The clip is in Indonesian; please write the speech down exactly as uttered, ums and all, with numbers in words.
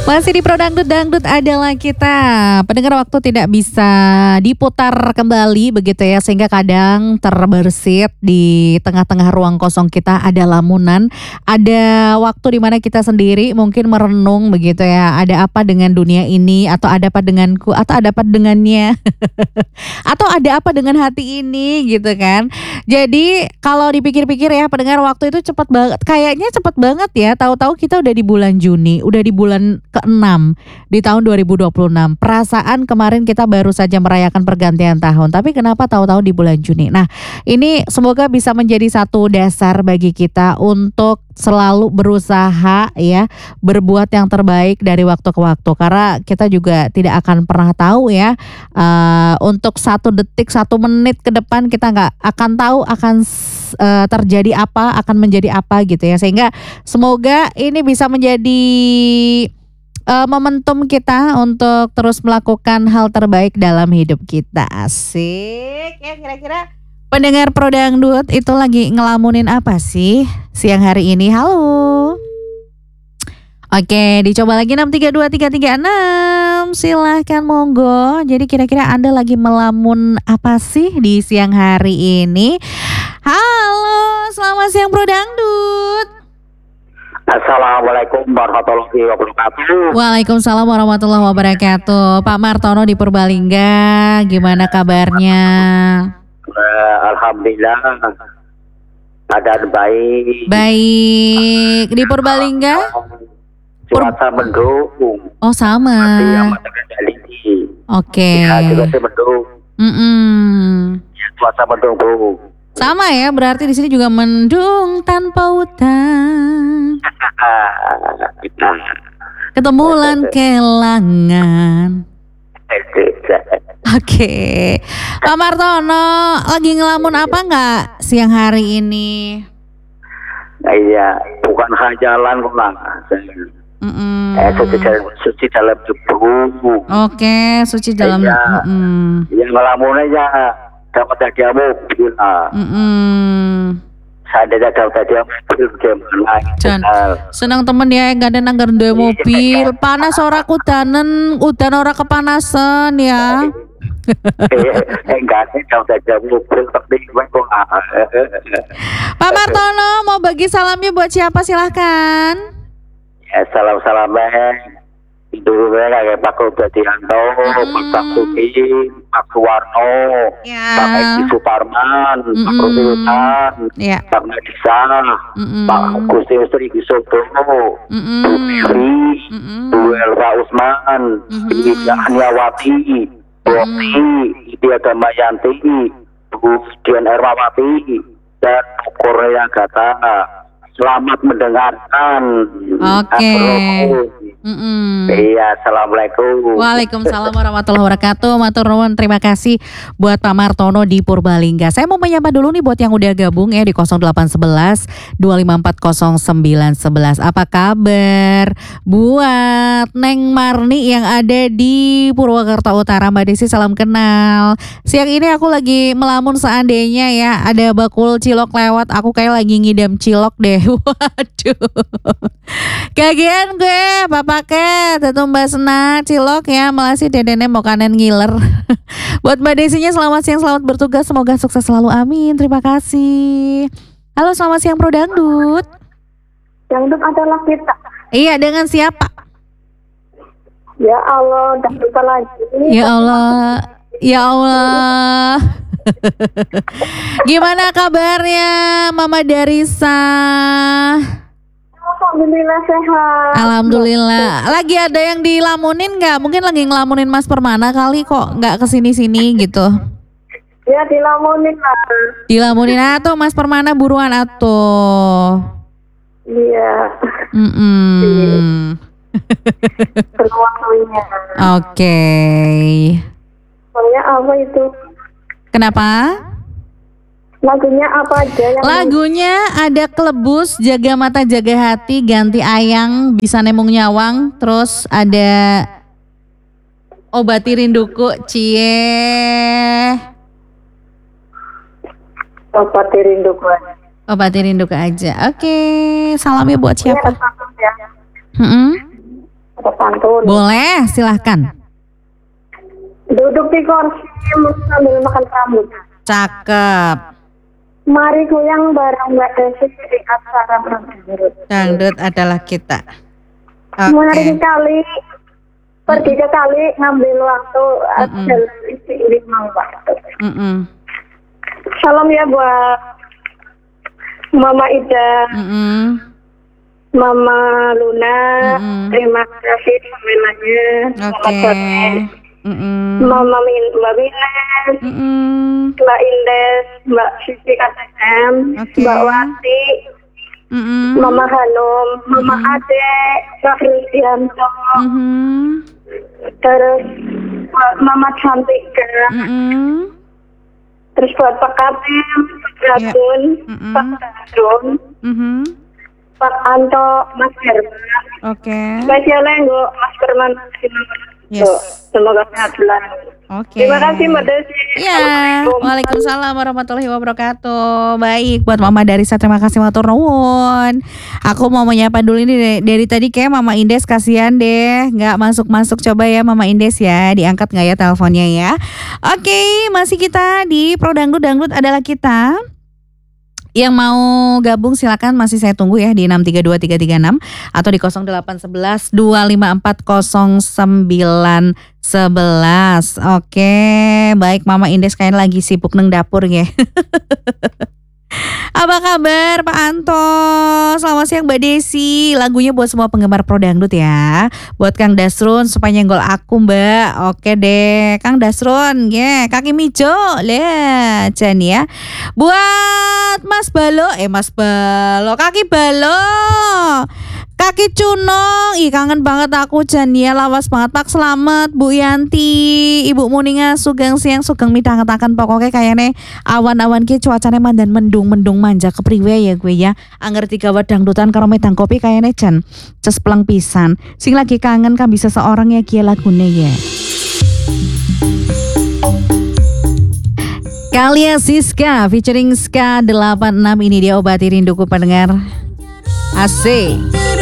Masih di Pro Dangdut, Dangdut adalah kita. Pendengar, waktu tidak bisa diputar kembali begitu ya, sehingga kadang terbersit di tengah-tengah ruang kosong kita ada lamunan, ada waktu di mana kita sendiri mungkin merenung begitu ya, ada apa dengan dunia ini, atau ada apa denganku, atau ada apa dengannya, atau ada apa dengan hati ini gitu kan. Jadi kalau dipikir-pikir ya pendengar, waktu itu cepat banget, kayaknya cepat banget ya. Tahu-tahu kita udah di bulan Juni, udah di bulan keenam di tahun dua ribu dua puluh enam. Perasaan kemarin kita baru saja merayakan pergantian tahun, tapi kenapa tahu-tahu di bulan Juni. Nah, ini semoga bisa menjadi satu dasar bagi kita untuk selalu berusaha ya, berbuat yang terbaik dari waktu ke waktu, karena kita juga tidak akan pernah tahu ya, uh, untuk satu detik, satu menit ke depan kita nggak akan tahu akan uh, terjadi apa, akan menjadi apa gitu ya. Sehingga semoga ini bisa menjadi Uh, momentum kita untuk terus melakukan hal terbaik dalam hidup kita. Asik ya. Kira-kira pendengar Pro Dangdut itu lagi ngelamunin apa sih siang hari ini? Halo. Oke, dicoba lagi enam tiga dua tiga tiga enam. Silahkan monggo. Jadi kira-kira Anda lagi melamun apa sih di siang hari ini? Halo, selamat siang Pro Dangdut. Assalamualaikum warahmatullahi wabarakatuh. Waalaikumsalam warahmatullahi wabarakatuh. Pak Martono di Purbalingga, gimana kabarnya? Uh, Alhamdulillah, keadaan baik. Baik, di Purbalingga? Cuaca mendung. Oh sama. Oke. Ya, juga sih mendung. Mm-mm. Ya, cuaca mendung bu. Sama ya, berarti di sini juga mendung tanpa hutan. Ketemulan kelangan. Oke, Pak Martono lagi ngelamun apa nggak siang hari ini? Iya, bukan jalan kok lah. Mm-mm. Eh, suci dalam suci dalam tubuh. Oke, suci dalam. Iya. Yang ngelamun aja dapat hadiah mobil. Mm-mm. Saya dapat hadiah mobil gimana? Jan, senang temen ya gak ada nanggar dua mobil. Panas ora kudanen, udan ora kepanasan ya. Eh enggak sih dapat hadiah mobil tapi kok. Pak Martono mau bagi salamnya buat siapa, silahkan. Ya, salam-salamnya dulu kayak Pak Kudadianto, Pak Sakuti, Pak Suwarno, ya. Pak Edi Suparman, mm-mm. Pak Rusiutan, ya. Pak Nadisa, mm-mm. Pak Gusti Sri Wisodo, Bu Miri, Bu Elva Usman, Bu Aniawati, Bu Okti, Idia Damayanti, Bu Dian Ermawati, dan Bu Korea Gata. Selamat mendengarkan. Oke. Okay. Iya, assalamualaikum. Waalaikumsalam warahmatullahi wabarakatuh. Matur nuwun, terima kasih buat Pak Martono di Purbalingga. Saya mau menyapa dulu nih buat yang udah gabung ya di nol delapan satu satu dua lima empat nol sembilan satu satu. Apa kabar buat Neng Marni yang ada di Purwakarta Utara? Mbak Desi, salam kenal. Siang ini aku lagi melamun, seandainya ya ada bakul cilok lewat, aku kayak lagi ngidam cilok deh. Waduh. Kagian gue bapak ke tetumba senak cilok ya, malah si dedene mau kanen ngiler. Buat Mbak Desinya selamat siang, selamat bertugas, semoga sukses selalu, amin. Terima kasih. Halo, selamat siang Pro Dangdut. Dangdut adalah kita. Iya, dengan siapa? Ya Allah, dangdut lagi. Ya Allah, ya Allah. Gimana kabarnya Mama Darisa? Alhamdulillah sehat. Alhamdulillah. Lagi ada yang dilamunin nggak? Mungkin lagi ngelamunin Mas Permana kali, kok nggak kesini-sini gitu. Ya dilamunin lah. Dilamunin atau Mas Permana buruan atau? Iya. Mm-mm. Perlu waktunya. Oke. Soalnya apa itu? Kenapa? Lagunya apa aja yang Lagunya ada Kelebus, Jaga Mata Jaga Hati, Ganti Ayang, Bisa Nemung Nyawang, terus ada Obati Rinduku, Cie. Obati Rinduku. Obati Rinduku aja. Oke, salamnya buat siapa? Ada satu ya. Hmm? Ada pantun. Boleh, silahkan. Duduk di kursi sambil makan rambutan. Cakep. Mari goyang bareng Mbak Desi di acara dangdut. Dangdut adalah kita. Mari Oke. kali pergi ke kali ngambil waktu jalan seiring waktu. Mm-mm. Salam ya buat Mama Ida, Mm-mm. Mama Luna. Mm-mm. Terima kasih semuanya. Oke. Mm-mm. Mama Min, Mbak Mines, Mm-mm. Mbak Indes, Mbak Siti K T M, Oke. Mbak Wati, Mm-mm. Mama Hanum, Mama Ade, Kak Kristianto, Mhm. terus buat Mama Cantika, Mm-mm. terus buat Pak Katim, Pak Dragun, Mm-mm. Pak Dasrun, Mhm. Pak Anto, Mas Herman, Oke. spesialnya Nggo, Mas Herman, Mas Herman. Yes. Semoga sehat selalu. Oke. Terima kasih Mbak Desi. Ya, Assalamualaikum. Waalaikumsalam warahmatullahi wabarakatuh. Baik, buat Mama Darisa terima kasih matur nuwun. Aku mau menyapa dulu ini dari, dari tadi kayak Mama Indes kasihan deh, nggak masuk-masuk. Coba ya Mama Indes ya, diangkat nggak ya teleponnya ya? Oke, masih kita di Pro Dangdut, Dangdut adalah kita. Yang mau gabung silakan, masih saya tunggu ya di enam tiga dua tiga tiga enam atau di nol delapan satu satu dua lima empat nol sembilan sebelas. Oke, baik Mama Indes kayaknya lagi sibuk neng dapur ya. Apa kabar Pak Anto? Selamat siang Mbak Desi. Lagunya buat semua penggemar Pro Dangdut ya. Buat Kang Dasrun supaya nyenggol aku Mbak. Oke deh Kang Dasrun ya, kaki mijo lihat Jan ya. Buat Mas Balo, eh Mas Balo, kaki Balo, kaki Cunong, ih kangen banget aku Jan ya, lawas banget Pak. Selamat Bu Yanti, Ibu Muninga Sugeng siang Sugeng midhanget-aken pokoknya kayaknya awan-awan ki cuacane mandan mendung-mendung manja kepriwe ya gue ya. Angger digawa dangdutan karo medang kopi kayaknya Jan ces pelang pisan. Sing lagi kangen kan bisa seorang ya kia lagune ya. Kalia Siska featuring Ska delapan enam, ini dia obati rinduku pendengar. Asik.